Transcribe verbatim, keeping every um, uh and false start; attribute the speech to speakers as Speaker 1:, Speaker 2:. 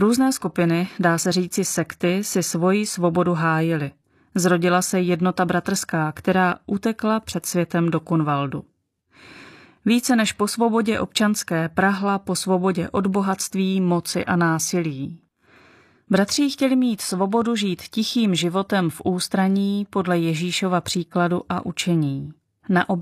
Speaker 1: Různé skupiny, dá se říci sekty, si svoji svobodu hájily. Zrodila se jednota bratrská, která utekla před světem do Kunvaldu. Více než po svobodě občanské prahla po svobodě od bohatství, moci a násilí. Bratři chtěli mít svobodu žít tichým životem v ústraní podle Ježíšova příkladu a učení. Na